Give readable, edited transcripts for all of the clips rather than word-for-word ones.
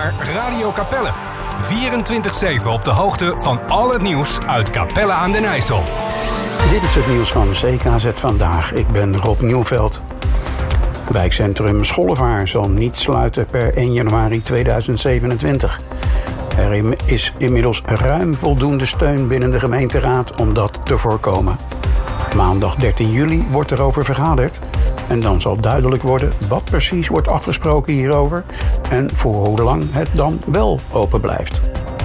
naar Radio Capelle. 24/7 op de hoogte van al het nieuws uit Capelle aan den IJssel. Dit is het nieuws van CKZ Vandaag. Ik ben Rob Nieuwveld. Wijkcentrum Schollevaar zal niet sluiten per 1 januari 2027. Er is inmiddels ruim voldoende steun binnen de gemeenteraad om dat te voorkomen. Maandag 13 juli wordt erover vergaderd. En dan zal duidelijk worden wat precies wordt afgesproken hierover en voor hoe lang het dan wel open blijft.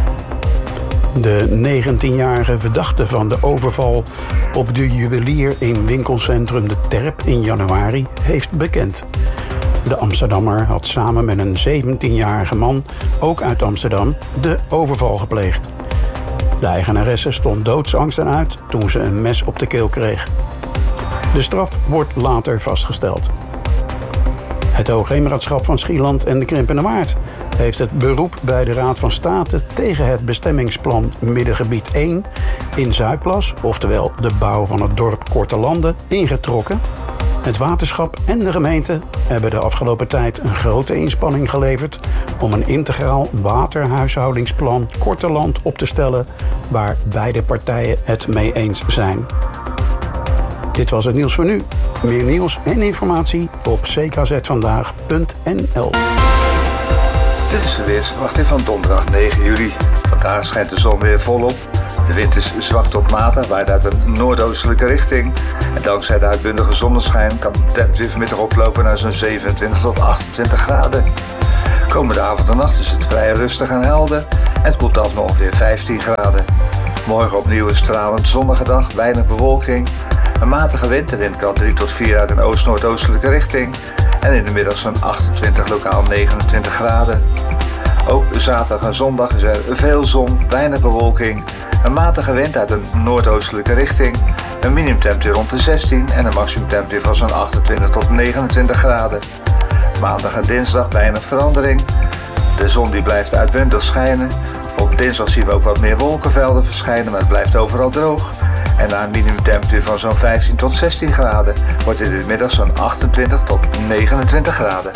De 19-jarige verdachte van de overval op de juwelier in winkelcentrum De Terp in januari heeft bekend. De Amsterdammer had samen met een 17-jarige man, ook uit Amsterdam, de overval gepleegd. De eigenaresse stond doodsangsten uit toen ze een mes op de keel kreeg. De straf wordt later vastgesteld. Het Hoogheemraadschap van Schieland en de Krimpenerwaard heeft het beroep bij de Raad van State tegen het bestemmingsplan Middengebied 1 in Zuidplas, oftewel de bouw van het dorp Kortelanden, ingetrokken. Het waterschap en de gemeente hebben de afgelopen tijd een grote inspanning geleverd om een integraal waterhuishoudingsplan Korteland op te stellen waar beide partijen het mee eens zijn. Dit was het nieuws voor nu. Meer nieuws en informatie op ckzvandaag.nl. Dit is de weersverwachting van donderdag 9 juli. Vandaag schijnt de zon weer volop. De wind is zwak tot matig, waait uit een noordoostelijke richting. En dankzij de uitbundige zonneschijn kan de temperatuur vanmiddag oplopen naar zo'n 27 tot 28 graden. Komende avond en nacht is het vrij rustig en helder. En het koelt af naar ongeveer 15 graden. Morgen opnieuw een stralend zonnige dag, weinig bewolking. Een matige wind, de windkant 3 tot 4 uit een oost-noordoostelijke richting. En in de middag zo'n 28, lokaal 29 graden. Ook zaterdag en zondag is er veel zon, weinig bewolking. Een matige wind uit een noordoostelijke richting. Een minimumtemperatuur rond de 16 en een maximumtemperatuur van zo'n 28 tot 29 graden. Maandag en dinsdag weinig verandering. De zon die blijft uitbundig schijnen. Op dinsdag zien we ook wat meer wolkenvelden verschijnen, maar het blijft overal droog. En na een minimumtemperatuur van zo'n 15 tot 16 graden wordt het in de middag zo'n 28 tot 29 graden.